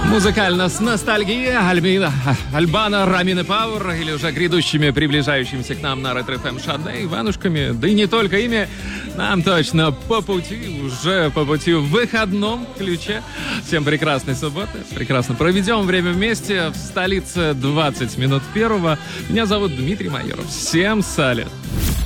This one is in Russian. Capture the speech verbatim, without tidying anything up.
Музыкально с ностальгией Альбина, Альбана, Ромин и Пауэр, или уже грядущими, приближающимися к нам на Ретро-ФМ Шаде, Иванушками, да и не только ими, нам точно по пути, уже по пути в выходном ключе. Всем прекрасной субботы, прекрасно проведем время вместе. В столице двадцать минут первого. Меня зовут Дмитрий Майоров. Всем салют!